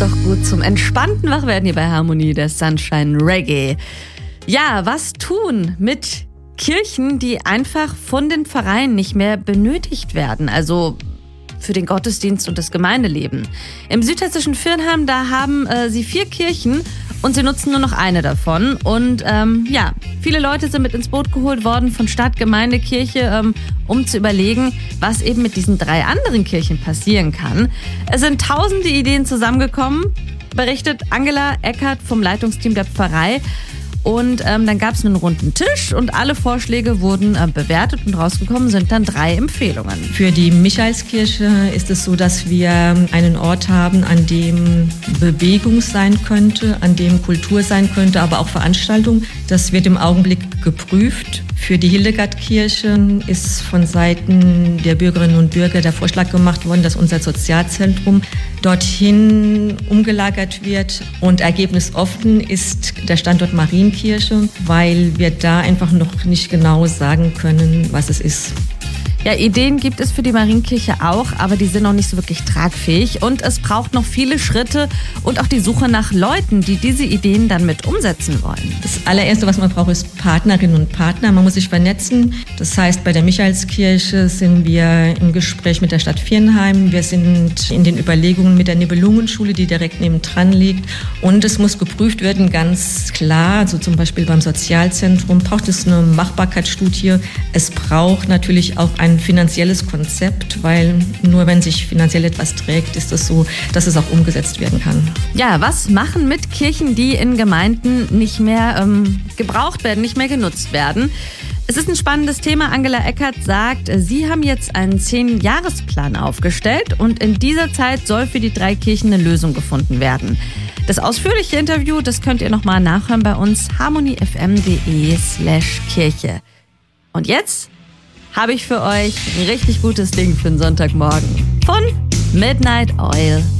passt doch gut zum entspannten Wachwerden hier bei Harmonie, der Sunshine Reggae. Ja, was tun mit Kirchen, die einfach von den Pfarreien nicht mehr benötigt werden? Also für den Gottesdienst und das Gemeindeleben. Im südhessischen Viernheim, da haben sie 4 Kirchen und sie nutzen nur noch eine davon. Und viele Leute sind mit ins Boot geholt worden von Stadt, Gemeinde, Kirche, um zu überlegen, was eben mit diesen 3 anderen Kirchen passieren kann. Es sind tausende Ideen zusammengekommen, berichtet Angela Eckert vom Leitungsteam der Pfarrei. Und dann gab es einen runden Tisch und alle Vorschläge wurden bewertet und rausgekommen sind dann 3 Empfehlungen. Für die Michaelskirche ist es so, dass wir einen Ort haben, an dem Bewegung sein könnte, an dem Kultur sein könnte, aber auch Veranstaltung. Das wird im Augenblick geprüft. Für die Hildegardkirche ist von Seiten der Bürgerinnen und Bürger der Vorschlag gemacht worden, dass unser Sozialzentrum dorthin umgelagert wird. Und ergebnisoffen ist der Standort Marienkirche, weil wir da einfach noch nicht genau sagen können, was es ist. Ja, Ideen gibt es für die Marienkirche auch, aber die sind noch nicht so wirklich tragfähig. Und es braucht noch viele Schritte und auch die Suche nach Leuten, die diese Ideen dann mit umsetzen wollen. Das allererste, was man braucht, ist Partnerinnen und Partner. Man muss sich vernetzen. Das heißt, bei der Michaelskirche sind wir im Gespräch mit der Stadt Viernheim. Wir sind in den Überlegungen mit der Nibelungenschule, die direkt nebendran liegt. Und es muss geprüft werden, ganz klar, also zum Beispiel beim Sozialzentrum braucht es eine Machbarkeitsstudie. Es braucht natürlich auch ein finanzielles Konzept, weil nur wenn sich finanziell etwas trägt, ist es so, dass es auch umgesetzt werden kann. Ja, was machen mit Kirchen, die in Gemeinden nicht mehr gebraucht werden, nicht mehr genutzt werden? Es ist ein spannendes Thema. Angela Eckert sagt, sie haben jetzt einen 10-Jahresplan aufgestellt und in dieser Zeit soll für die 3 Kirchen eine Lösung gefunden werden. Das ausführliche Interview, das könnt ihr nochmal nachhören bei uns, harmoniefm.de/Kirche. Und jetzt habe ich für euch ein richtig gutes Ding für den Sonntagmorgen von Midnight Oil.